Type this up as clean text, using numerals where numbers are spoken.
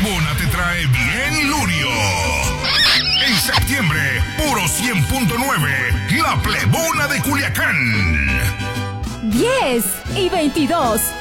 Plebona te trae bien Lurio. En septiembre, puro 100.9, La Plebona de Culiacán. 10 y 22.